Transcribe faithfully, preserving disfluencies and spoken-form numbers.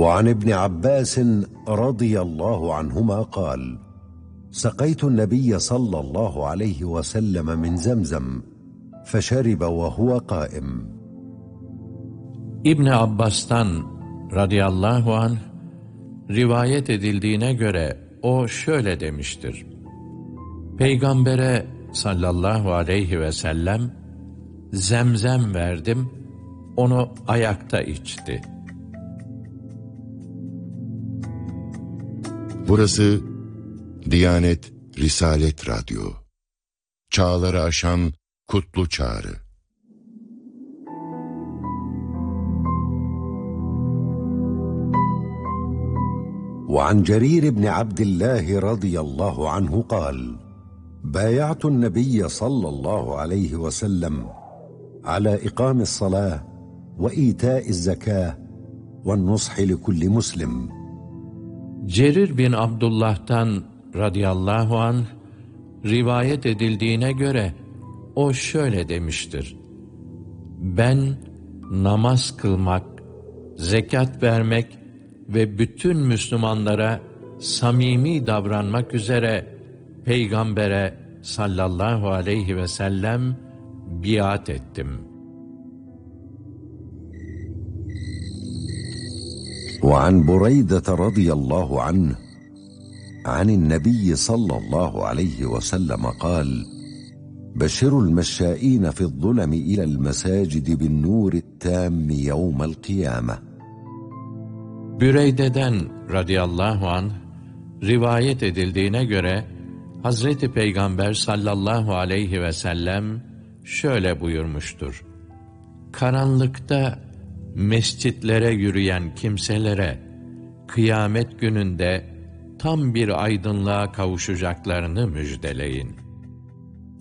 وعن ابن عباس رضي الله عنهما قال: سقيت النبي صلى الله عليه وسلم من زمزم فشرب وهو قائم. İbn Abbas'tan radıyallahu anh rivayet edildiğine göre o şöyle demiştir: Peygambere sallallahu aleyhi ve sellem zemzem verdim, onu ayakta içti. Burası Diyanet Risalet Radyo. Çağları aşan kutlu çağrı. وعن جرير بن عبد الله رضي الله عنه قال: بايعت النبي صلى الله عليه وسلم على إقام الصلاة وإيتاء الزكاة والنصح لكل مسلم. Cerir bin Abdullah'tan radıyallahu anh rivayet edildiğine göre o şöyle demiştir: Ben namaz kılmak, zekat vermek ve bütün Müslümanlara samimi davranmak üzere Peygambere sallallahu aleyhi ve sellem biat ettim. وعن بريدة رضي الله عنه عن النبي صلى الله عليه وسلم قال: بشروا المشائين في الظلم إلى المساجد بالنور التام يوم القيامة. Büreyde'den radıyallahu anh rivayet edildiğine göre Hazreti Peygamber sallallahu aleyhi ve sellem şöyle buyurmuştur: Karanlıkta mescitlere yürüyen kimselere kıyamet gününde tam bir aydınlığa kavuşacaklarını müjdeleyin.